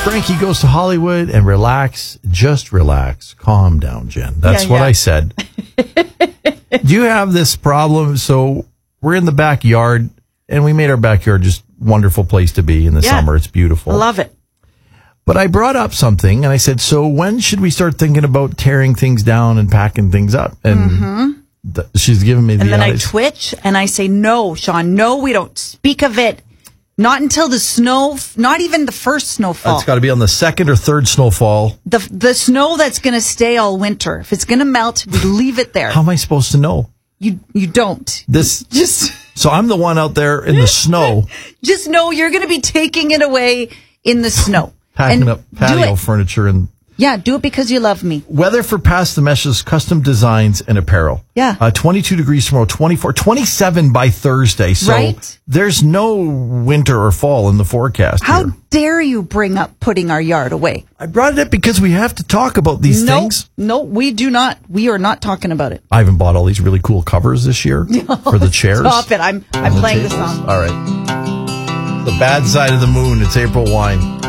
Frankie Goes to Hollywood and relax. Just relax. Calm down, Jen. That's what I said. Do you have this problem? So we're in the backyard, and we made our backyard just a wonderful place to be in the summer. It's beautiful. I love it. But I brought up something, and I said, so when should we start thinking about tearing things down and packing things up? And she's giving me the And then eyes. I twitch, and I say, no, Sean, no, we don't speak of it. Not until the snow, not even the first snowfall. It's got to be on the second or third snowfall. The snow that's going to stay all winter. If it's going to melt, we leave it there. How am I supposed to know? You don't. So I'm the one out there in the snow. Just know you're going to be taking it away in the snow. Packing up patio furniture and... Yeah, do it because you love me. Weather for Past the Meshes, custom designs and apparel. Yeah. 22 degrees tomorrow, 24, 27 by Thursday. So there's no winter or fall in the forecast. How dare you bring up putting our yard away? I brought it up because we have to talk about these things. No, we do not. We are not talking about it. I even bought all these really cool covers this year for the chairs. Stop it. I'm playing the song. All right. The Bad Side of the Moon. It's April Wine.